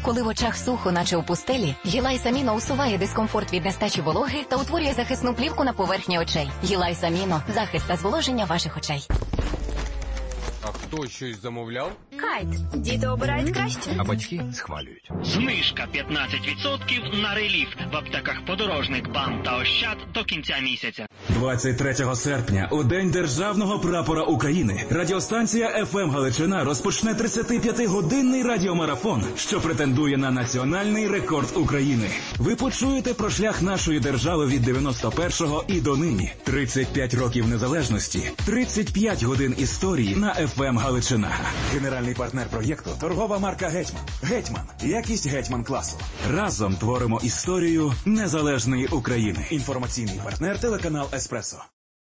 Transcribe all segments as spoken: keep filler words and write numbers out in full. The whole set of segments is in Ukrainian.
Коли в очах сухо, наче у пустелі, Гілайс Аміно усуває дискомфорт від нестачі вологи та утворює захисну плівку на поверхні очей. Гілайс Аміно – захист та зволоження ваших очей. А хто щось замовляв? Кайт. Діти обирають краще. А батьки схвалюють. Знижка п'ятнадцять відсотків на реліф в аптеках «Подорожник», «Бам» та «Ощад» до кінця місяця. двадцять третього серпня, у День Державного прапора України, радіостанція еф ем Галичина розпочне тридцятип'ятигодинний радіомарафон, що претендує на національний рекорд України. Ви почуєте про шлях нашої держави від дев'яносто першого і до нині. тридцять п'ять років незалежності, тридцять п'ять годин історії на еф ем Галичина. Генеральний партнер проєкту – торгова марка «Гетьман». «Гетьман» – якість «Гетьман» класу. Разом творимо історію незалежної України. Інформаційний партнер – телеканал «Еспресо».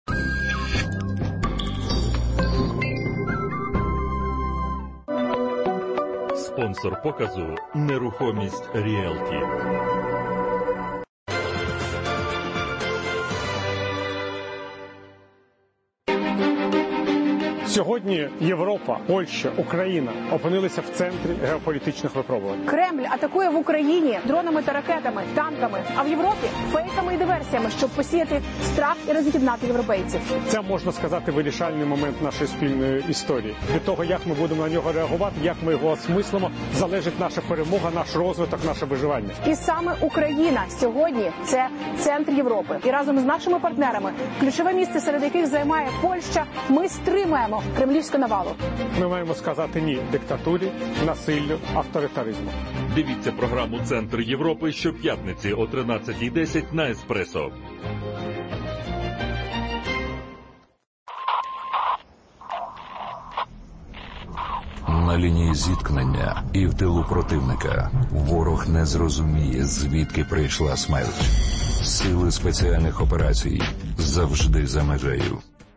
Спонсор показу «Нерухомість Ріелті». Сьогодні Європа, Польща, Україна опинилися в центрі геополітичних випробувань. Кремль атакує в Україні дронами та ракетами, танками, а в Європі фейками і диверсіями, щоб посіяти страх і роз'єднати європейців. Це, можна сказати, вирішальний момент нашої спільної історії. Від того, як ми будемо на нього реагувати, як ми його осмислимо, залежить наша перемога, наш розвиток, наше виживання. І саме Україна сьогодні – це центр Європи. І разом з нашими партнерами, ключове місце, серед яких займає Польща, ми стримуємо кремлівську навалу. Ми маємо сказати ні диктатурі, насиллю, авторитаризму. Дивіться програму «Центр Європи» щоп'ятниці о тринадцятій десять на «Еспресо». На лінії зіткнення і в тилу противника ворог не зрозуміє, звідки прийшла смерть. Сили спеціальних операцій завжди за межею.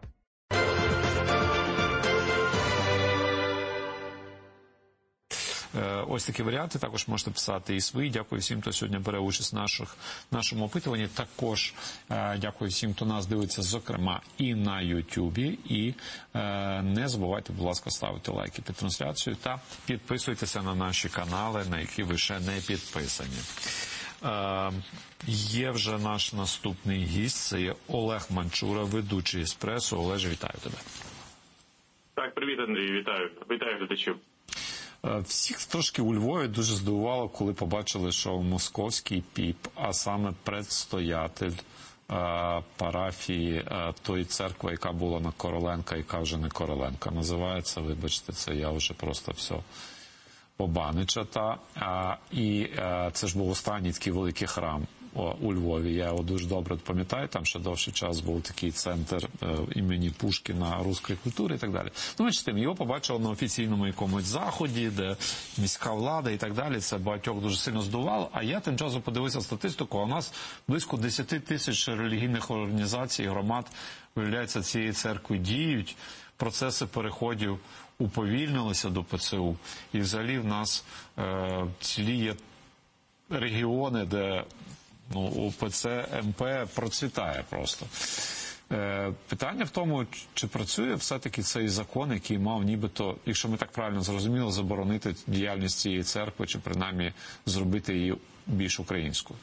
Ось такі варіанти. Також можете писати і свої. Дякую всім, хто сьогодні бере участь в наших, нашому опитуванні. Також е, дякую всім, хто нас дивиться, зокрема, і на Ютубі. І е, не забувайте, будь ласка, ставити лайки під трансляцією та підписуйтеся на наші канали, на які ви ще не підписані. Е, є вже наш наступний гість. Це є Олег Манчура, ведучий «Еспресо». Олеже, вітаю тебе. Так, привіт, Андрій, вітаю. Вітаю глядачів. Всіх трошки у Львові дуже здивувало, коли побачили, що московський піп, а саме предстоятель е, парафії е, тої церкви, яка була на Короленка, яка вже не Короленка називається, вибачте, це я вже просто все Побанича. Та, а, і е, це ж був останній такий великий храм у Львові. Я його дуже добре пам'ятаю, там ще довший час був такий центр е, імені Пушкіна руської культури і так далі. Ну, бачите, його побачили на офіційному якомусь заході, де міська влада і так далі. Це багатьох дуже сильно здувало. А я тим часом подивився статистику, а у нас близько десять тисяч релігійних організацій, громад, виявляється, цієї церкви діють. Процеси переходів уповільнилися до Пе Це У. І взагалі в нас е, цілі є регіони, де ну, у Пе Це Ем Пе процвітає просто. Е, питання в тому, чи працює все-таки цей закон, який мав нібито, якщо ми так правильно зрозуміли, заборонити діяльність цієї церкви, чи принаймні зробити її більш українською?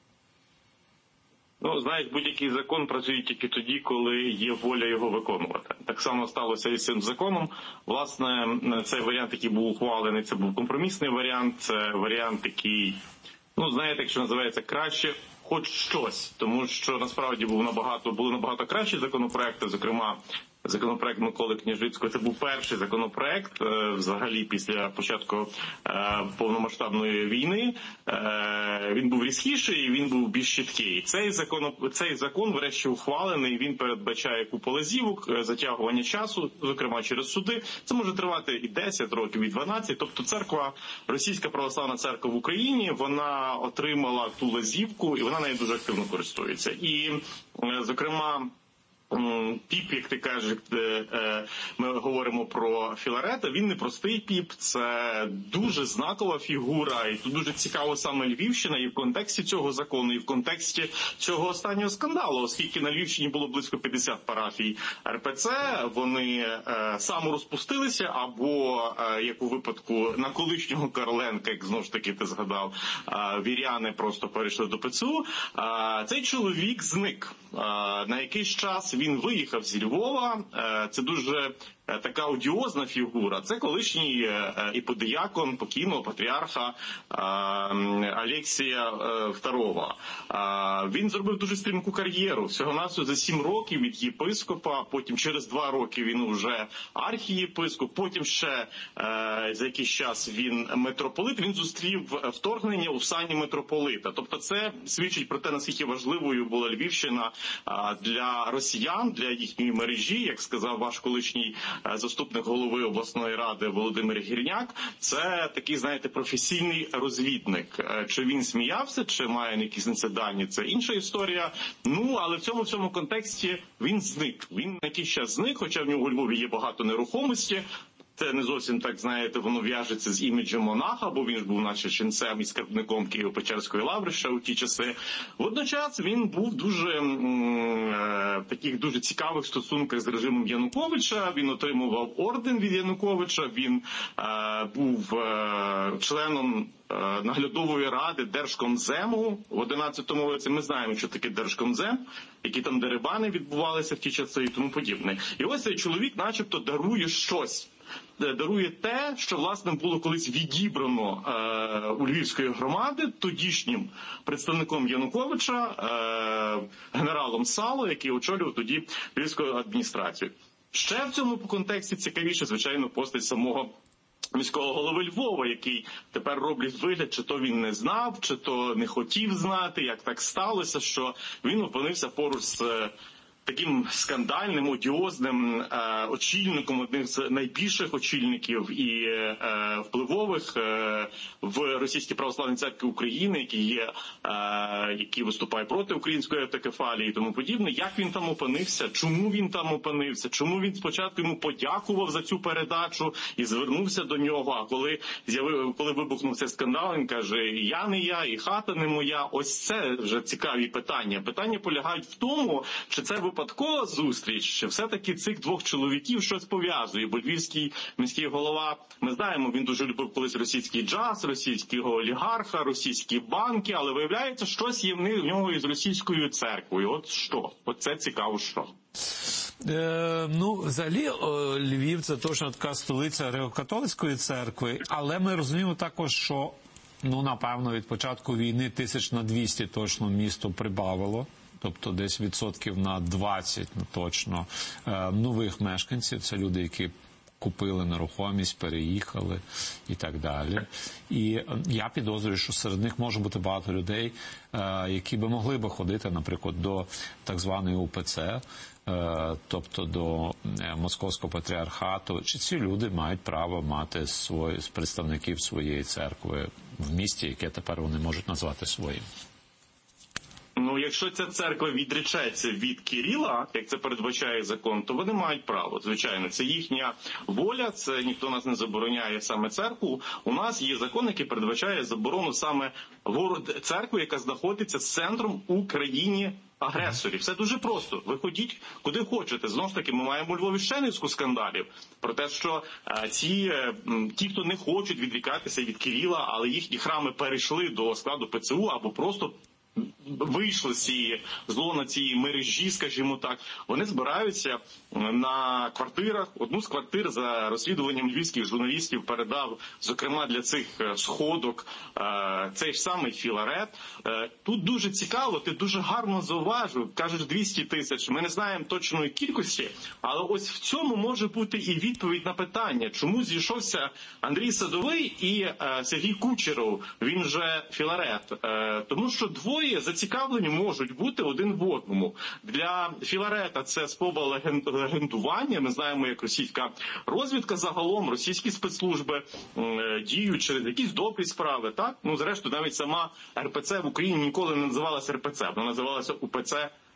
Ну, знаєш, будь-який закон працює тільки тоді, коли є воля його виконувати. Так само сталося і з цим законом. Власне, цей варіант, який був ухвалений, це був компромісний варіант, це варіант, який, ну, знаєте, якщо називається краще, хоч щось. Тому що, насправді, був набагато, були набагато кращі законопроекти, зокрема, законопроект Миколи Княжицького. Це був перший законопроект взагалі після початку повномасштабної війни. Він був різкіший і він був більш чіткий. Цей закон, цей закон врешті ухвалений, він передбачає купу лазівок, затягування часу, зокрема через суди. Це може тривати і десять років, і дванадцять. Тобто церква, Російська православна церква в Україні, вона отримала ту лазівку і вона нею дуже активно користується. І, зокрема, Піп, як ти кажеш, ми говоримо про Філарета, він не простий Піп, це дуже знакова фігура, і тут дуже цікаво саме Львівщина і в контексті цього закону, і в контексті цього останнього скандалу, оскільки на Львівщині було близько п'ятдесят парафій ер пе це, вони саморозпустилися, або, як у випадку на колишнього Короленка, як знову ж таки ти згадав, віряни просто перейшли до пе це у. Цей чоловік зник. На якийсь час він виїхав зі Львова, це дуже така одіозна фігура. Це колишній іподіякон покійного патріарха Алексія второго. Він зробив дуже стрімку кар'єру. Всього-навсього за сім років від єпископа, потім через два роки він вже архієпископ, потім ще за якийсь час він митрополит. Він зустрів вторгнення у сані митрополита. Тобто це свідчить про те, наскільки важливою була Львівщина для росіян, для їхньої мережі, як сказав ваш колишній заступник голови обласної ради Володимир Гірняк. Це такий, знаєте, професійний розвідник. Чи він сміявся, чи має якісь інциденти, це інша історія. Ну, але в цьому в цьому контексті він зник. Він на якийсь час зник, хоча в нього у Львові є багато нерухомості. Це не зовсім так, знаєте, воно в'яжеться з іміджем монаха, бо він ж був наче ченцем і скарбником Києво-Печерської лаври ще у ті часи. Водночас він був дуже е, таких дуже цікавих стосунках з режимом Януковича. Він отримував орден від Януковича, він е, був е, членом е, наглядової ради Держкомзему в одинадцятому році. Ми знаємо, що таке Держкомзем, які там дерибани відбувалися в ті часи і тому подібне. І ось цей чоловік начебто дарує щось. Дарує те, що, власне, було колись відібрано е, у Львівської громади тодішнім представником Януковича, е, генералом Сало, який очолював тоді Львівську адміністрацію. Ще в цьому контексті цікавіше, звичайно, постать самого міського голови Львова, який тепер роблять вигляд, чи то він не знав, чи то не хотів знати, як так сталося, що він опинився поруч з таким скандальним, одіозним е, очільником, одним з найбільших очільників і е, впливових е, в Російській православній церкві України, які є, е, які виступає проти української автокефалії і тому подібне. Як він там опинився? Чому він там опинився? Чому він спочатку йому подякував за цю передачу і звернувся до нього? А коли з'явив, коли вибухнув цей скандал, він каже: "Я не я, і хата не моя". Ось це вже цікаві питання. Питання полягають в тому, чи це випадкова зустріч, чи все-таки цих двох чоловіків щось пов'язує. Бо львівський міський голова, ми знаємо, він дуже любив колись російський джаз, російського олігарха, російські банки, але виявляється, щось є в нього із російською церквою. От що? От це цікаво, що. Е, ну, взагалі, о, Львів – це точно така столиця греко-католицької церкви, але ми розуміємо також, що, ну, напевно, від початку війни тисяч на двісті точно місто прибавило. Тобто десь відсотків на двадцять, ну, точно, е, нових мешканців. Це люди, які купили нерухомість, переїхали і так далі. І я підозрюю, що серед них може бути багато людей, е, які би могли би ходити, наприклад, до так званої у пе це, е, тобто до Московського патріархату. Чи ці люди мають право мати свої, представників своєї церкви в місті, яке тепер вони можуть назвати своїм? Ну, якщо ця церква відречеться від Кирила, як це передбачає закон, то вони мають право. Звичайно, це їхня воля, це ніхто нас не забороняє саме церкву. У нас є закон, який передбачає заборону саме церкви, яка знаходиться центром у країні агресорів. Все дуже просто. Ви ходіть куди хочете. Знову ж таки, ми маємо у Львові ще низку скандалів про те, що е, ці, е, ті, хто не хочуть відрікатися від Кирила, але їхні храми перейшли до складу пе це у або просто вийшли з цієї злона цієї мережі, скажімо так, вони збираються на квартирах. Одну з квартир за розслідуванням львівських журналістів передав, зокрема, для цих сходок цей ж самий Філарет. Тут дуже цікаво, ти дуже гарно зауважив, кажеш двісті тисяч, ми не знаємо точної кількості, але ось в цьому може бути і відповідь на питання, чому зійшовся Андрій Садовий і Сергій Кучеров, він же Філарет. Тому що двоє зацікавлені можуть бути один в одному. Для Філарета це спроба легендування. Ми знаємо, як російська розвідка загалом, російські спецслужби е, діють через якісь добрі справи. Так? Ну, зрештою, навіть сама ер пе це в Україні ніколи не називалася ер пе це, вона називалася у пе це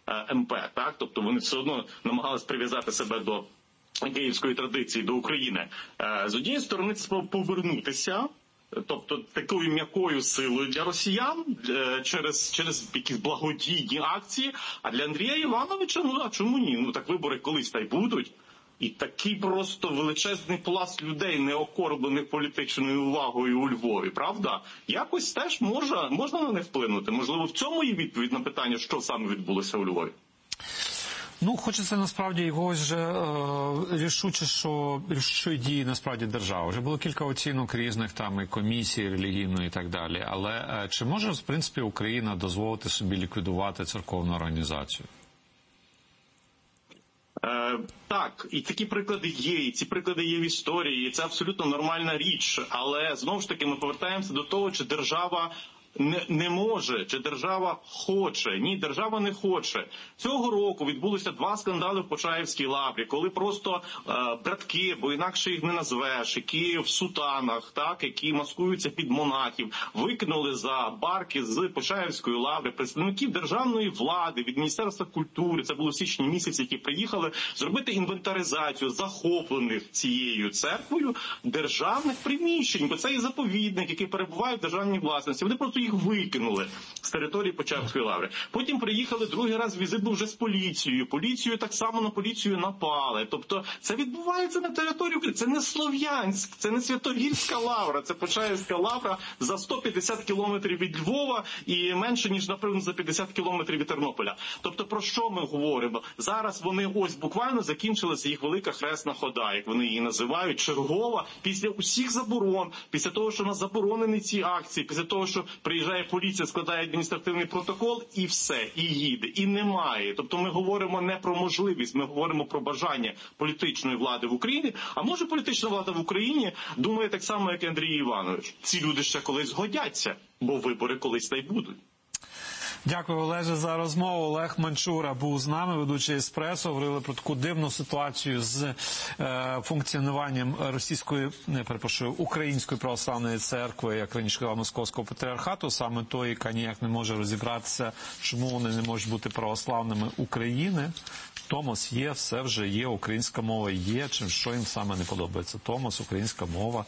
ем пе, так? Тобто вони все одно намагались прив'язати себе до київської традиції, до України. З однієї сторони, це повернутися, тобто такою м'якою силою для росіян через, через якісь благодійні акції, а для Андрія Івановича, ну а чому ні? Ну так вибори колись та й будуть. І такий просто величезний пласт людей, неокорблених політичною увагою у Львові, правда? Якось теж можна, можна на них вплинути. Можливо, в цьому є відповідь на питання, що саме відбулося у Львові? Ну, хочеться насправді якогось же е, рішуче, що рішучої дії насправді держава. Вже було кілька оцінок різних там і комісій релігійної і так далі. Але е, чи може, в принципі, Україна дозволити собі ліквідувати церковну організацію? Е, так, і такі приклади є, і ці приклади є в історії, і це абсолютно нормальна річ. Але, знову ж таки, ми повертаємося до того, чи держава Не, не може, чи держава хоче. Ні, держава не хоче. Цього року відбулося два скандали в Почаївській лаврі, коли просто е, братки, бо інакше їх не назвеш, які в сутанах, так, які маскуються під монахів, викинули за барки з Почаївської лаври представників державної влади, від Міністерства культури, це було в січні місяці, які приїхали зробити інвентаризацію захоплених цією церквою державних приміщень, бо це і заповідник, який перебуває в державній власності. Вони просто їх викинули з території Почаївської лаври. Потім приїхали другий раз, візит був вже з поліцією. Поліцію так само на поліцію напали. Тобто це відбувається на території України. Це не Слов'янськ, це не Святогірська лавра, це Почаївська лавра за сто п'ятдесят кілометрів від Львова і менше, ніж, наприклад, за п'ятдесят кілометрів від Тернополя. Тобто про що ми говоримо? Зараз вони ось буквально закінчилася їх велика хресна хода, як вони її називають, чергова, після усіх заборон, після того, що у нас заборонені ці акції, після того, що приїжджає поліція, складає адміністративний протокол і все, і їде, і немає. Тобто ми говоримо не про можливість, ми говоримо про бажання політичної влади в Україні. А може політична влада в Україні думає так само, як і Андрій Іванович. Ці люди ще колись згодяться, бо вибори колись та й будуть. Дякую, Олеже, за розмову. Олег Манчура був з нами, ведучий «Еспресо». Говорили про таку дивну ситуацію з е, функціонуванням російської, не перепрошую, української православної церкви, як раніше казав, Московського патріархату, саме той, яка ніяк не може розібратися, чому вони не можуть бути православними України. Томос є, все вже є, українська мова є, чим що їм саме не подобається. Томос, українська мова.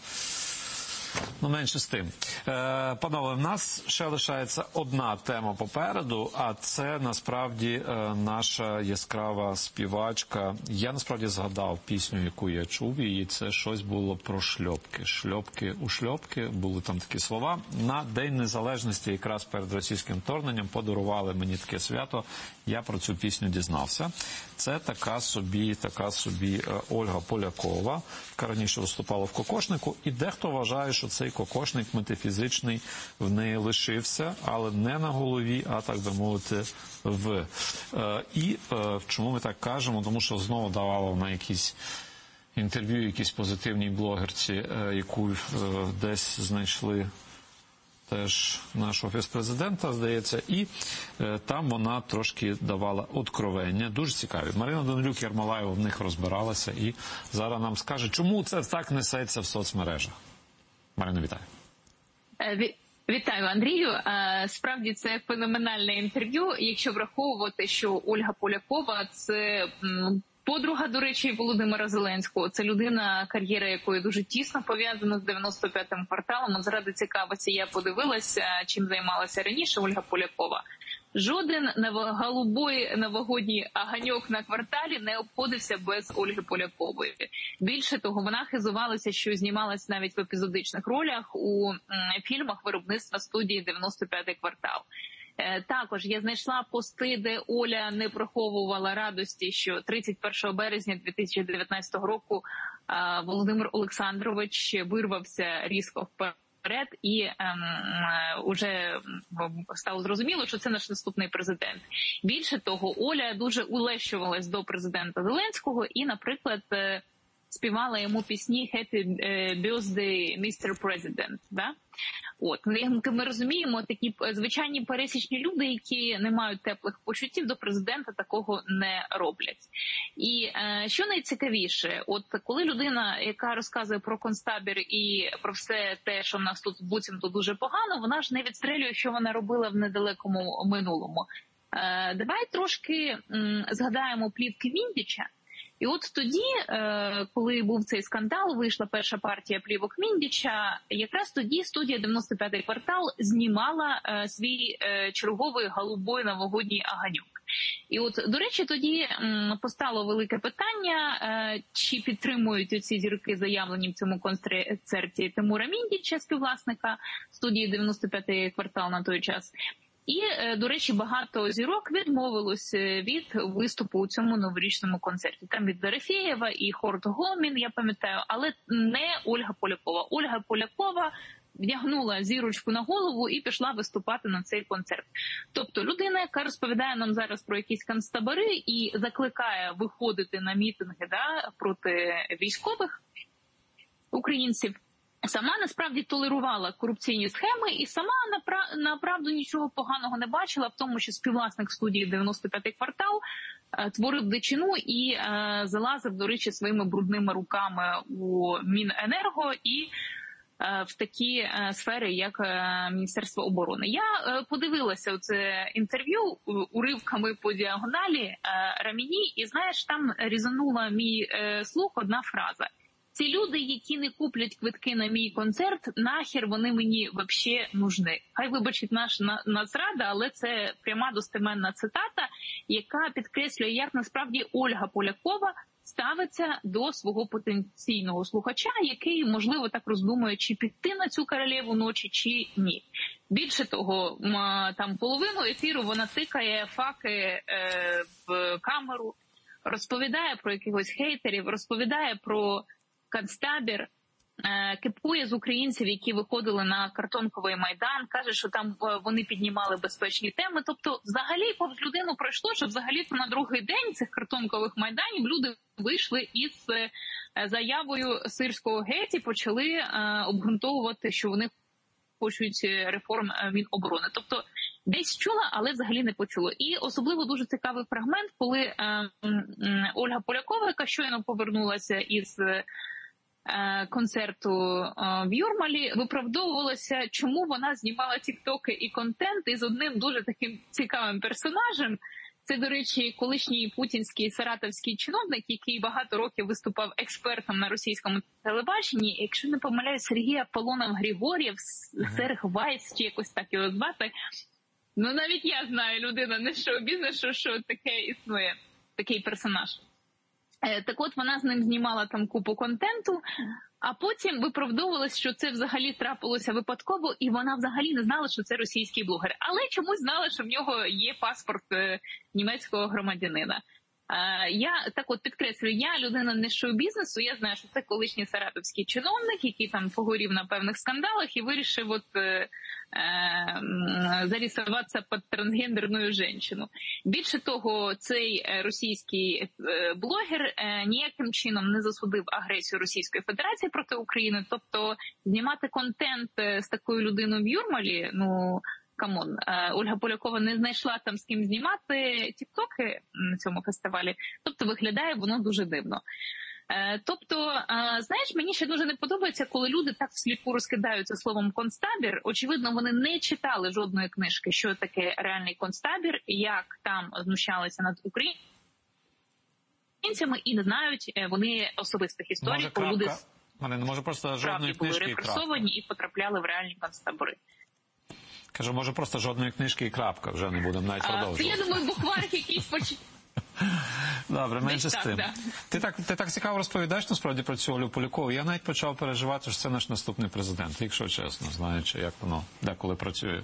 Ну, менше з тим. Е, панове, в нас ще лишається одна тема попереду, а це, насправді, е, наша яскрава співачка. Я, насправді, згадав пісню, яку я чув, і це щось було про шльопки. Шльопки у шльопки, були там такі слова. На День Незалежності, якраз перед російським вторгненням, подарували мені таке свято. Я про цю пісню дізнався. Це така собі, така собі Ольга Полякова, яка раніше виступала в «Кокошнику», і дехто вважає, що цей кокошник метафізичний в неї лишився, але не на голові, а, так би мовити, в. І чому ми так кажемо? Тому що знову давала вона якісь інтерв'ю якійсь позитивній блогерці, яку десь знайшли теж наш офіс президента, здається, і е, там вона трошки давала откровення, дуже цікаві. Марина Данилюк, Ярмолаєва в них розбиралася і зараз нам скаже, чому це так несеться в соцмережах. Марина, вітаю. Вітаю, Андрію. Справді, це феноменальне інтерв'ю, якщо враховувати, що Ольга Полякова – це подруга, до речі, Володимира Зеленського. Це людина, кар'єра якої дуже тісно пов'язана з дев'яносто п'ятим кварталом. От заради цікавості я подивилася, чим займалася раніше Ольга Полякова. Жоден голубой новогодній оганьок на кварталі не обходився без Ольги Полякової. Більше того, вона хизувалася, що знімалась навіть в епізодичних ролях у фільмах виробництва студії дев'яносто п'ятий квартал. Також я знайшла пости, де Оля не приховувала радості, що тридцять першого березня дві тисячі дев'ятнадцятого року Володимир Олександрович вирвався різко вперед. Вперед, і ем, уже стало зрозуміло, що це наш наступний президент. Більше того, Оля дуже улещувалась до президента Зеленського і, наприклад, співала йому пісні «Happy Birthday, містер President». Да? От, ми розуміємо, такі звичайні пересічні люди, які не мають теплих почуттів до президента, такого не роблять. І е, що найцікавіше, от коли людина, яка розказує про концтабір і про все те, що в нас тут буцімто дуже погано, вона ж не відстрелює, що вона робила в недалекому минулому. Давай трошки згадаємо плівки Міндіча. І от тоді, коли був цей скандал, вийшла перша партія плівок Міндіча, якраз тоді студія дев'яносто п'ятий квартал знімала свій черговий голубой новогодній оганьок. І от, до речі, тоді постало велике питання, чи підтримують ці зірки, заявлені в цьому концерті, Тимура Міндіча, співвласника студії дев'яносто п'ятий квартал на той час. І, до речі, багато зірок відмовилось від виступу у цьому новорічному концерті. Там від Дорофєєва і Хорт Гомін, я пам'ятаю, але не Ольга Полякова. Ольга Полякова вдягнула зірочку на голову і пішла виступати на цей концерт. Тобто людина, яка розповідає нам зараз про якісь концтабори і закликає виходити на мітинги, да, проти військових українців, сама насправді толерувала корупційні схеми і сама направду нічого поганого не бачила в тому, що співвласник студії дев'яносто п'ятий квартал творив дичину і е, залазив, до речі, своїми брудними руками у Міненерго і е, в такі е, сфери, як е, Міністерство оборони. Я е, подивилася це інтерв'ю уривками по діагоналі е, Раміні, і, знаєш, там різанула мій е, слух одна фраза. Ці люди, які не куплять квитки на мій концерт, нахер вони мені вообще нужны. Хай вибачить наш Нацрада, але це пряма достеменна цитата, яка підкреслює, як насправді Ольга Полякова ставиться до свого потенційного слухача, який, можливо, так роздумує, чи піти на цю королеву ночі, чи ні. Більше того, там половину ефіру вона тикає факи в камеру, розповідає про якихось хейтерів, розповідає про концтабір, кепує з українців, які виходили на Картонковий майдан, каже, що там вони піднімали безпечні теми. Тобто, взагалі, повз людину пройшло, що взагалі на другий день цих Картонкових майданів люди вийшли із заявою сирського геті, почали обґрунтовувати, що вони хочуть реформ Міноборони. Тобто, десь чула, але взагалі не почула. І особливо дуже цікавий фрагмент, коли Ольга Полякова, яка щойно повернулася із концерту в Юрмалі, виправдовувалася, чому вона знімала тіктоки і контент із одним дуже таким цікавим персонажем. Це, до речі, колишній путінський саратовський чиновник, який багато років виступав експертом на російському телебаченні. Якщо не помиляюсь, Сергій Аполлонов Григорєв, Серг Вайц, чи якось так його звати. Ну, навіть я знаю, людина не шоу-бізнесу, що таке існує, такий персонаж. Так от, вона з ним знімала там купу контенту, а потім виправдовувалась, що це взагалі трапилося випадково, і вона взагалі не знала, що це російський блогер. Але чомусь знала, що в нього є паспорт німецького громадянина. Я так от підкреслюю, я людина не шоу-бізнесу, я знаю, що це колишній саратовський чиновник, який там погорів на певних скандалах і вирішив от е, е, зарисуватися під трансгендерну жінку. Більше того, цей російський блогер ніяким чином не засудив агресію Російської Федерації проти України, тобто знімати контент з такою людиною в Юрмалі, ну... Камон, Ольга Полякова не знайшла там з ким знімати тіктоки на цьому фестивалі, тобто виглядає воно дуже дивно. Тобто, знаєш, мені ще дуже не подобається, коли люди так всліпу розкидаються словом концтабір. Очевидно, вони не читали жодної книжки, що таке реальний концтабір, як там знущалися над українцями, і не знають вони особистих історій, може, коли люди Марина, може просто жодної були книжки репресовані і потрапляли в реальні концтабори. Кажу, може просто жодної книжки і крапка, вже не будемо навіть продовжувати. Я думаю, букварик якийсь поч... Добре, менше з так, тим. да. Ти так, ти так цікаво розповідаєш насправді про цю Олю Полякову. Я навіть почав переживати, що це наш наступний президент, якщо чесно, знаючи, як воно деколи працює.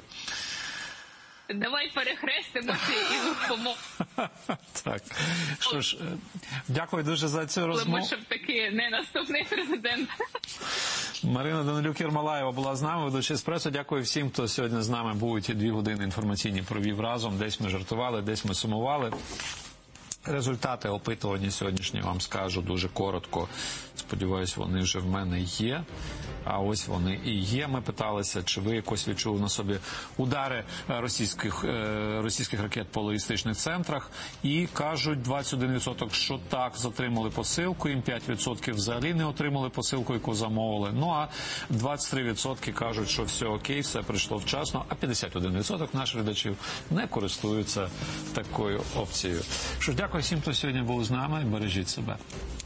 Давай перехрестимося і допоможемо. Так. Що ж, дякую дуже за цю розмову. Щоб таки не наступний президент. Марина Данилюк-Єрмолаєва була з нами, ведучий «Еспресо». Дякую всім, хто сьогодні з нами був і ті дві години інформаційні провів разом. Десь ми жартували, десь ми сумували. Результати опитування сьогоднішні вам скажу дуже коротко. Сподіваюсь, вони вже в мене є. А ось вони і є. Ми питалися, чи ви якось відчули на собі удари російських, російських ракет по логістичних центрах. І кажуть двадцять один відсоток, що так, затримали посилку, їм п'ять відсотків взагалі не отримали посилку, яку замовили. Ну а двадцять три відсотки кажуть, що все окей, все прийшло вчасно, а п'ятдесят один відсоток наших глядачів не користуються такою опцією. Що ж, дякую всім, хто сьогодні був з нами. Бережіть себе.